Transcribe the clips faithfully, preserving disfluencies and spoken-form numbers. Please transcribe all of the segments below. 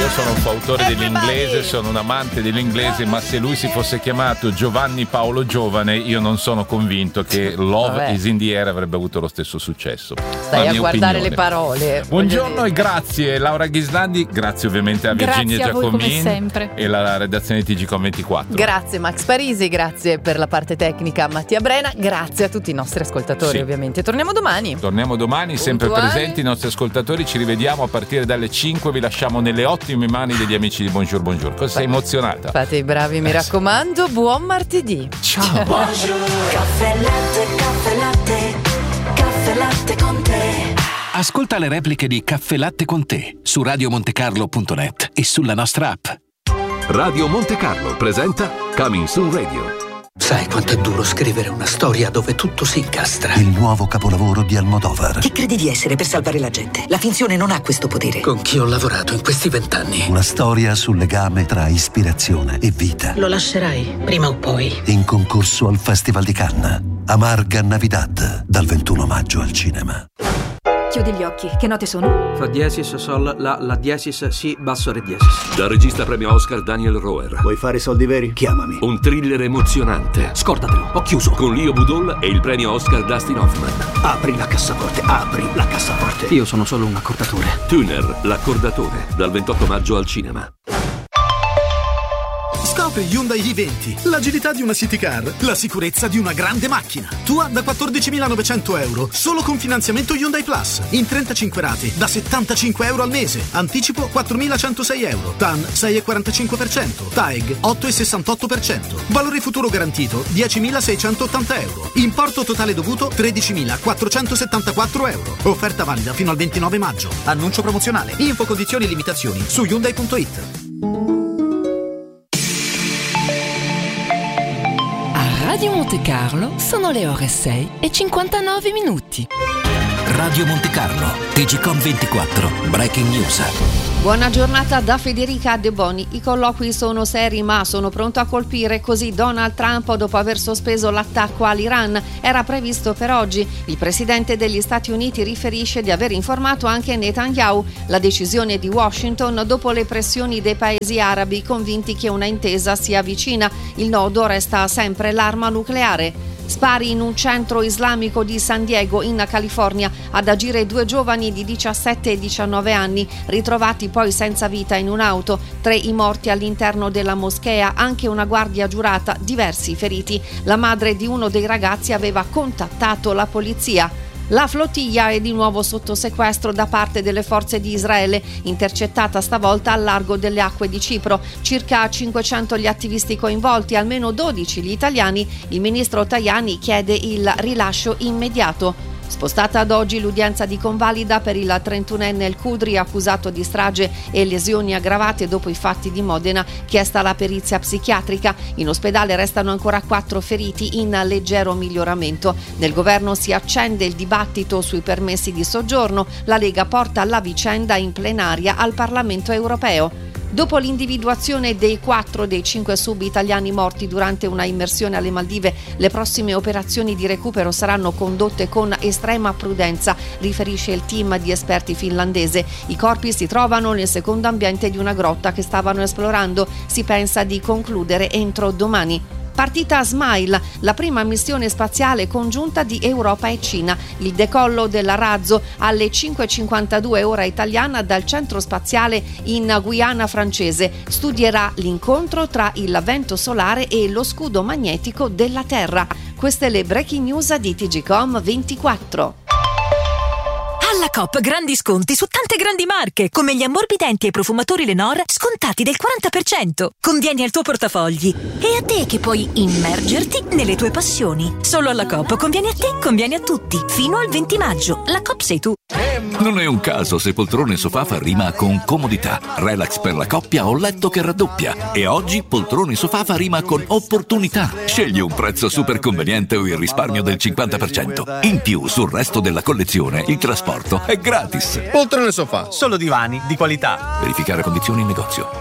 io sono un fautore dell'inglese, sono un amante dell'inglese, ma se lui si fosse chiamato Giovanni Paolo Giovane, io non sono convinto che Love Vabbè. is in the air avrebbe avuto lo stesso successo. Stai La a mia guardare opinione. le parole. Buongiorno e grazie Laura Ghislandi, grazie ovviamente a Virginia Grazie a voi, come Giacomin sempre. e la redazione di T G Com ventiquattro. Grazie Max Parisi, grazie per la parte tecnica Mattia Brena, grazie a tutti i nostri ascoltatori Sì. ovviamente. Torniamo domani. Torniamo domani, sempre Puntuali. presenti i nostri ascoltatori, ci rivediamo a partire dalle cinque, vi lasciamo nelle ottime mani degli amici di Bonjour Bonjour. Cosa sei emozionata? Fate i bravi, mi raccomando, buon martedì. Ciao. Caffè latte, caffè latte, caffè latte con te. Ascolta le repliche di Caffè Latte con te su radio monte carlo punto net e sulla nostra app. Radio Monte Carlo presenta Coming Soon Radio. Sai quanto è duro scrivere una storia dove tutto si incastra? Il nuovo capolavoro di Almodovar. Chi credi di essere per salvare la gente? La finzione non ha questo potere. Con chi ho lavorato in questi vent'anni? Una storia sul legame tra ispirazione e vita. Lo lascerai, prima o poi. In concorso al Festival di Cannes. Amarga Navidad, dal ventuno maggio al cinema. Chiudi gli occhi, che note sono? Fa diesis, sol, la, la diesis, si, basso, re diesis. Dal regista premio Oscar Daniel Roher. Vuoi fare soldi veri? Chiamami. Un thriller emozionante. Scordatelo, ho chiuso. Con Leo Budol e il premio Oscar Dustin Hoffman. Apri la cassaforte, apri la cassaforte. Io sono solo un accordatore. Tuner, l'accordatore, dal ventotto maggio al cinema. Scopri Hyundai i venti, l'agilità di una city car, la sicurezza di una grande macchina. Tua da quattordicimilanovecento euro, solo con finanziamento Hyundai Plus, in trentacinque rate, da settantacinque euro al mese. Anticipo quattromilacentosei euro, T A N sei virgola quarantacinque per cento, T A E G otto virgola sessantotto per cento. Valore futuro garantito diecimilaseicentottanta euro. Importo totale dovuto tredicimilaquattrocentosettantaquattro euro. Offerta valida fino al ventinove maggio. Annuncio promozionale. Info, condizioni e limitazioni su Hyundai punto it. Radio Monte Carlo sono le ore sei e cinquantanove minuti. Radio Monte Carlo, T G Com ventiquattro, Breaking News. Buona giornata da Federica De Boni. I colloqui sono seri ma sono pronto a colpire, così Donald Trump dopo aver sospeso l'attacco all'Iran. Era previsto per oggi. Il presidente degli Stati Uniti riferisce di aver informato anche Netanyahu. La decisione di Washington dopo le pressioni dei paesi arabi convinti che una intesa sia vicina. Il nodo resta sempre l'arma nucleare. Spari in un centro islamico di San Diego, in California, ad agire due giovani di diciassette e diciannove anni, ritrovati poi senza vita in un'auto, tre i morti all'interno della moschea, anche una guardia giurata, diversi feriti. La madre di uno dei ragazzi aveva contattato la polizia. La flottiglia è di nuovo sotto sequestro da parte delle forze di Israele, intercettata stavolta al largo delle acque di Cipro. Circa cinquecento gli attivisti coinvolti, almeno dodici gli italiani. Il ministro Tajani chiede il rilascio immediato. Spostata ad oggi l'udienza di convalida per il trentunenne El Kudri, accusato di strage e lesioni aggravate dopo i fatti di Modena, chiesta la perizia psichiatrica. In ospedale restano ancora quattro feriti in leggero miglioramento. Nel governo si accende il dibattito sui permessi di soggiorno. La Lega porta la vicenda in plenaria al Parlamento europeo. Dopo l'individuazione dei quattro dei cinque sub italiani morti durante una immersione alle Maldive, le prossime operazioni di recupero saranno condotte con estrema prudenza, riferisce il team di esperti finlandese. I corpi si trovano nel secondo ambiente di una grotta che stavano esplorando. Si pensa di concludere entro domani. Partita Smile, la prima missione spaziale congiunta di Europa e Cina. Il decollo della Razzo alle cinque e cinquantadue ora italiana dal centro spaziale in Guyana francese. Studierà l'incontro tra il vento solare e lo scudo magnetico della Terra. Queste le breaking news di T G Com ventiquattro. Alla Coop grandi sconti su tante grandi marche, come gli ammorbidenti e i profumatori Lenor, scontati del quaranta per cento. Convieni al tuo portafogli. E a te che puoi immergerti nelle tue passioni. Solo alla Coop conviene a te, conviene a tutti. Fino al venti maggio. La Coop sei tu. Non è un caso se poltrone sofà fa rima con comodità, relax per la coppia o letto che raddoppia. E oggi poltrone sofà fa rima con opportunità. Scegli un prezzo super conveniente o il risparmio del cinquanta per cento. In più, sul resto della collezione, il trasporto è gratis. Poltrone sofà, solo divani di qualità. Verificare condizioni in negozio.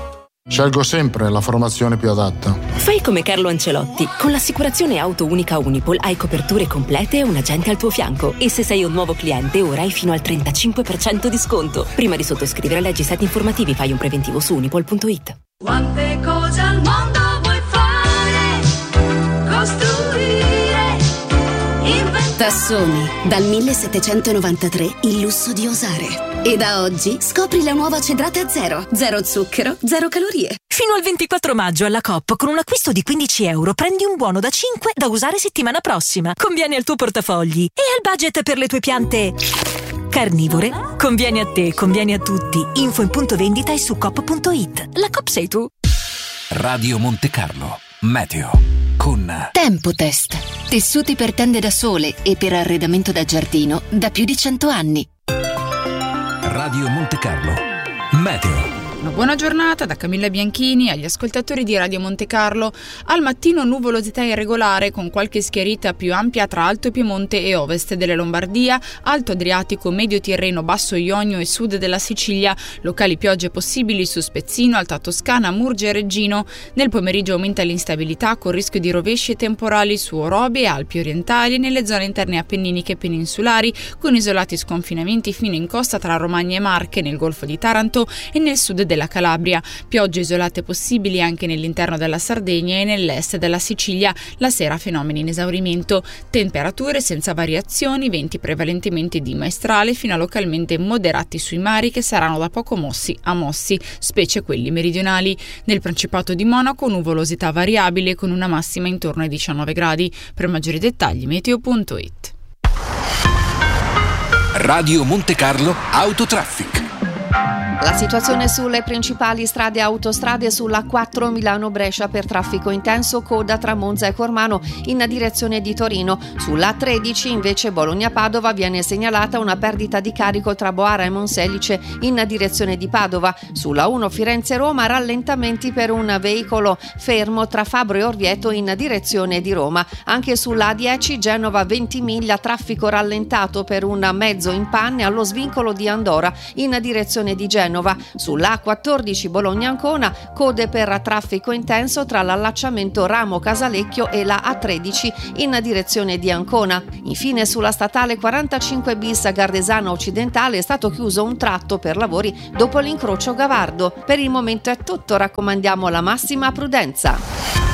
Scelgo sempre la formazione più adatta. Fai come Carlo Ancelotti. Con l'assicurazione auto unica Unipol hai coperture complete e un agente al tuo fianco. E se sei un nuovo cliente, ora hai fino al trentacinque per cento di sconto. Prima di sottoscrivere leggi siti informativi, fai un preventivo su unipol punto it. Quante cose al mondo vuoi fare, costruire, inventare. Tassoni, dal millesettecentonovantatré il lusso di osare. E da oggi scopri la nuova cedrata zero. Zero zucchero, zero calorie. Fino al ventiquattro maggio alla Coop con un acquisto di quindici euro prendi un buono da cinque da usare settimana prossima. Conviene al tuo portafogli e al budget per le tue piante carnivore. Conviene a te, conviene a tutti. Info in punto vendita e su coop punto it. La Coop sei tu. Radio Monte Carlo. Meteo. Con Tempotest. Tessuti per tende da sole e per arredamento da giardino da più di cento anni. Radio Monte Carlo. Meteo. Una buona giornata da Camilla Bianchini agli ascoltatori di Radio Monte Carlo. Al mattino nuvolosità irregolare con qualche schiarita più ampia tra Alto Piemonte e ovest della Lombardia, Alto Adriatico, Medio Tirreno, Basso Ionio e sud della Sicilia. Locali piogge possibili su Spezzino, Alta Toscana, Murgia e Reggino. Nel pomeriggio aumenta l'instabilità con rischio di rovesci e temporali su Orobie, Alpi orientali e nelle zone interne appenniniche e peninsulari, con isolati sconfinamenti fino in costa tra Romagna e Marche, nel Golfo di Taranto e nel sud della Calabria. Piogge isolate possibili anche nell'interno della Sardegna e nell'est della Sicilia. La sera fenomeni in esaurimento. Temperature senza variazioni, venti prevalentemente di maestrale fino a localmente moderati sui mari che saranno da poco mossi a mossi, specie quelli meridionali. Nel Principato di Monaco nuvolosità variabile con una massima intorno ai diciannove gradi. Per maggiori dettagli meteo punto it. Radio Monte Carlo Autotraffic. La situazione sulle principali strade e autostrade: sulla quattro Milano-Brescia per traffico intenso, coda tra Monza e Cormano in direzione di Torino. Sulla tredici invece Bologna-Padova viene segnalata una perdita di carico tra Boara e Monselice in direzione di Padova. Sulla uno Firenze-Roma rallentamenti per un veicolo fermo tra Fabro e Orvieto in direzione di Roma. Anche sulla A dieci Genova-Ventimiglia traffico rallentato per un mezzo in panne allo svincolo di Andora in direzione di Genova. Sulla A quattordici Bologna-Ancona code per traffico intenso tra l'allacciamento Ramo-Casalecchio e la A tredici in direzione di Ancona. Infine sulla statale quarantacinque bis Gardesana Occidentale è stato chiuso un tratto per lavori dopo l'incrocio Gavardo. Per il momento è tutto, raccomandiamo la massima prudenza.